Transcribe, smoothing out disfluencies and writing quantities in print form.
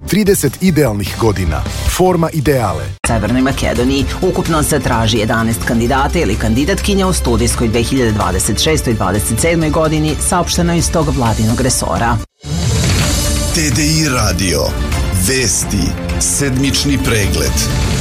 30 idealnih godina. Forma ideale. Severnoj Makedoniji ukupno se traži 11 kandidata ili kandidatkinja u studijskoj 2026. i 2027. godini, saopšteno iz tog vladinog resora. TDI radio. Vesti. Sedmični pregled.